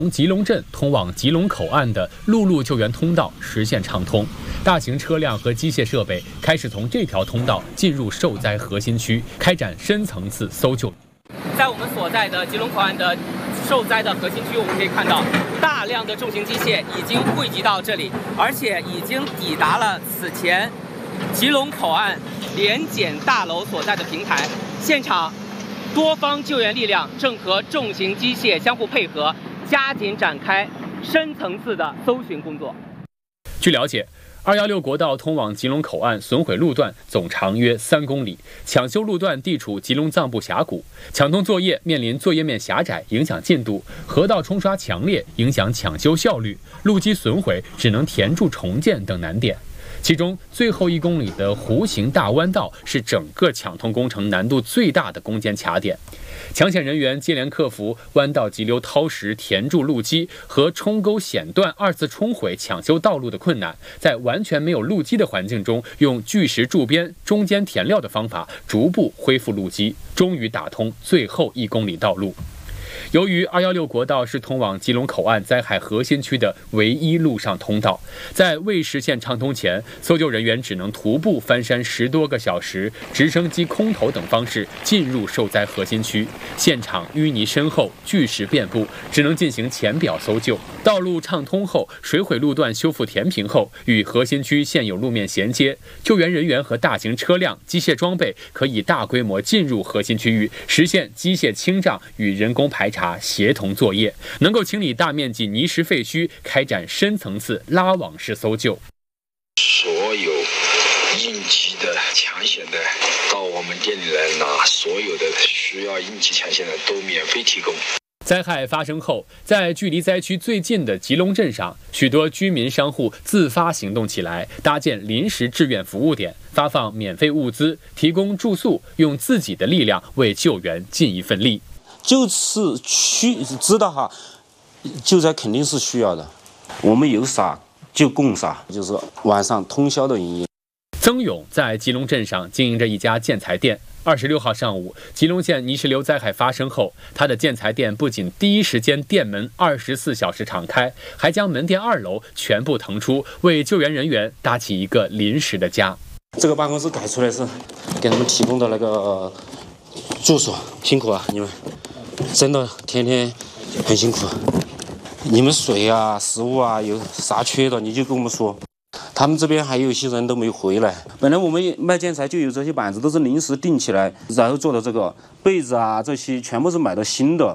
从吉隆镇通往吉隆口岸的陆路救援通道实现畅通，大型车辆和机械设备开始从这条通道进入受灾核心区，开展深层次搜救。 在我们所在的吉隆口岸的受灾的核心区，我们可以看到大量的重型机械已经汇集到这里，而且已经抵达了此前吉隆口岸联检大楼所在的平台。现场多方救援力量正和重型机械相互配合，加紧展开深层次的搜寻工作。 据了解，216国道通往吉隆口岸损毁路段总长约3公里，抢修路段地处吉隆藏布峡谷，抢通作业面临作业面狭窄影响进度，河道冲刷强烈影响抢修效率，路基损毁只能填筑重建等难点。其中最后1公里的弧形大弯道是整个抢通工程难度最大的攻坚卡点。抢险人员接连克服弯道急流掏石填筑路基和冲沟险段2次冲毁抢修道路的困难，在完全没有路基的环境中，用巨石筑边、中间填料的方法逐步恢复路基，终于打通最后1公里道路。由于216国道是通往吉隆口岸灾害核心区的唯一陆上通道，在未实现畅通前，搜救人员只能徒步翻山10多个小时，直升机空投等方式进入受灾核心区。现场淤泥深厚，巨石遍布，只能进行浅表搜救。道路畅通后，水毁路段修复填平后，与核心区现有路面衔接，救援人员和大型车辆、机械装备可以大规模进入核心区域，实现机械清障与人工排查协同作业，能够清理大面积泥石废墟，开展深层次拉网式搜救。 所有应急的、抢险的，到我们店里来拿，所有的需要应急抢险的都免费提供。 灾害发生后，在距离灾区最近的吉隆镇上，许多居民商户自发行动起来，搭建临时志愿服务点，发放免费物资，提供住宿，用自己的力量为救援尽一份力。 就此知道哈，救灾肯定是需要的，我们有啥就供啥，就是晚上通宵的营业。 曾勇在吉隆镇上经营着一家建材店。26号上午，吉隆县泥石流灾害发生后，他的建材店不仅第一时间店门24小时敞开，还将门店2楼全部腾出，为救援人员搭起一个临时的家。 这个办公室改出来是给他们提供的那个住所，辛苦啊，你们真的天天很辛苦。你们水啊、食物啊有啥缺的你就跟我们说。他们这边还有一些人都没回来。本来我们卖建材就有这些板子，都是临时订起来，然后做的这个被子啊，这些全部是买的新的。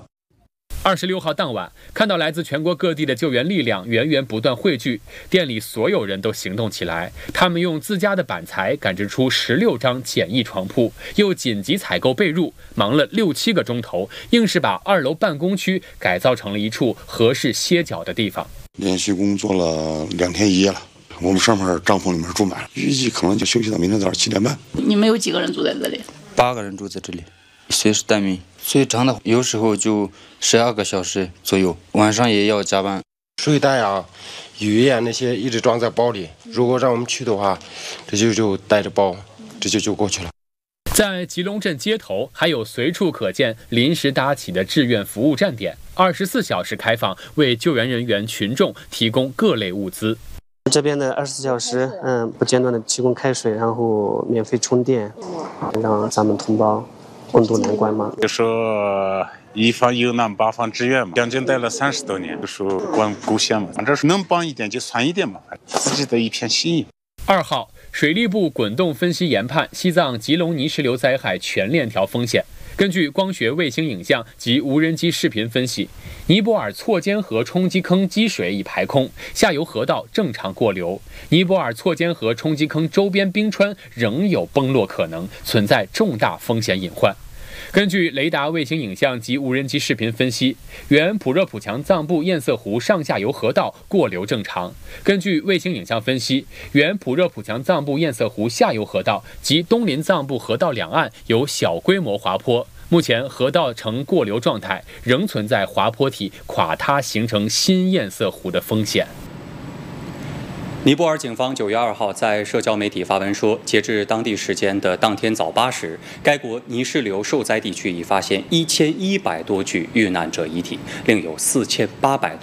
26号当晚，看到来自全国各地的救援力量源源不断汇聚，店里所有人都行动起来。他们用自家的板材赶制出16张简易床铺，又紧急采购被褥，忙了6、7个钟头，硬是把2楼办公区改造成了一处合适歇脚的地方。 连续工作了2天1夜了。我们上面帐篷里面住满了，预计可能就休息到明天早上7点半。 你们有几个人住在这里 ？8个人住在这里，随时待命。最长的有时候就12个小时左右，晚上也要加班。 睡袋啊、雨衣啊那些一直装在包里，如果让我们去的话，这就带着包，这就过去了。 在吉隆镇街头，还有随处可见临时搭起的志愿服务站点，24小时开放，为救援人员群众提供各类物资。 这边的24小时，不间断的提供开水，然后免费充电，让咱们同胞共度难关嘛。 就说一方有难八方支援嘛，将近待了30多年，就说管够线嘛，反正是能帮一点就算一点嘛，自己的一片心意。 2号，水利部滚动分析研判西藏吉隆泥石流灾害全链条风险。根据光学卫星影像及无人机视频分析，尼泊尔错尖河冲积坑积水已排空，下游河道正常过流。尼泊尔错尖河冲积坑周边冰川仍有崩落可能，存在重大风险隐患。根据雷达卫星影像及无人机视频分析，原普热普强藏布堰塞湖上下游河道过流正常。根据卫星影像分析，原普热普强藏布堰塞湖下游河道及东林藏布河道两岸有小规模滑坡，目前河道呈过流状态，仍存在滑坡体垮塌形成新堰塞湖的风险。 尼泊尔警方9月2号在社交媒体发文说，截至当地时间的当天早8时，该国泥石流受灾地区已发现1100多具遇难者遗体，另有4800